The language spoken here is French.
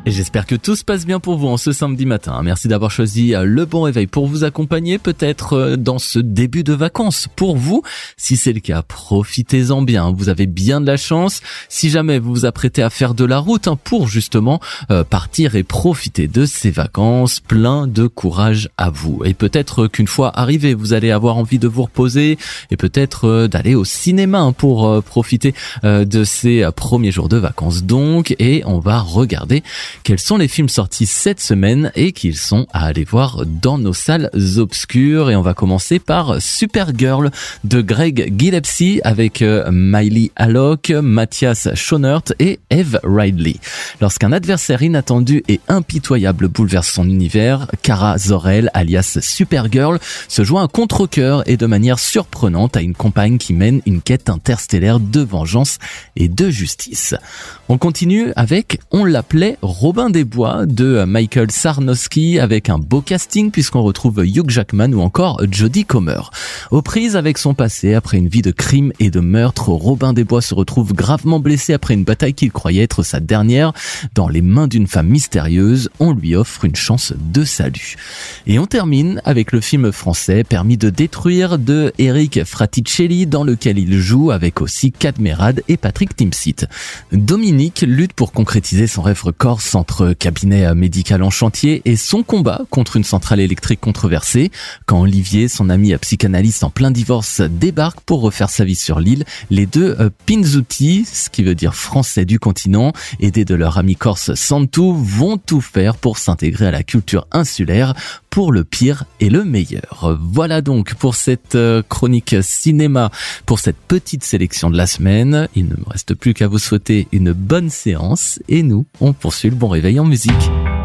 Et j'espère que tout se passe bien pour vous en ce samedi matin. Merci d'avoir choisi le bon réveil pour vous accompagner peut-être dans ce début de vacances. Pour vous, si c'est le cas, profitez-en bien. Vous avez bien de la chance. Si jamais vous vous apprêtez à faire de la route pour justement partir et profiter de ces vacances, plein de courage à vous. Et peut-être qu'une fois arrivé, vous allez avoir envie de vous reposer et peut-être d'aller au cinéma pour profiter de ces premiers jours de vacances donc. Et on va regarder quels sont les films sortis cette semaine et qu'ils sont à aller voir dans nos salles obscures. Et on va commencer par Supergirl de Greg Gillespie avec Miley Alcock, Matthias Schoenaert et Eve Ridley. Lorsqu'un adversaire inattendu et impitoyable bouleverse son univers, Kara Zor-El, alias Supergirl, se joint à contre-cœur et de manière surprenante à une compagne qui mène une quête interstellaire de vengeance et de justice. On continue avec On l'appelait Robin des Bois de Michael Sarnowski avec un beau casting puisqu'on retrouve Hugh Jackman ou encore Jodie Comer. Aux prises avec son passé après une vie de crime et de meurtre, Robin des Bois se retrouve gravement blessé après une bataille qu'il croyait être sa dernière. Dans les mains d'une femme mystérieuse, on lui offre une chance de salut. Et on termine avec le film français Permis de détruire de Eric Fraticelli dans lequel il joue avec aussi Kat Merad et Patrick Timsit. Dominique lutte pour concrétiser son rêve corse entre cabinet médical en chantier et son combat contre une centrale électrique controversée. Quand Olivier, son ami psychanalyste en plein divorce, débarque pour refaire sa vie sur l'île, les deux Pinzuti, ce qui veut dire français du continent, aidés de leur ami corse Santu, vont tout faire pour s'intégrer à la culture insulaire pour le pire et le meilleur. Voilà donc pour cette chronique cinéma, pour cette petite sélection de la semaine. Il ne me reste plus qu'à vous souhaiter une bonne séance et nous, on poursuit le bon réveil en musique.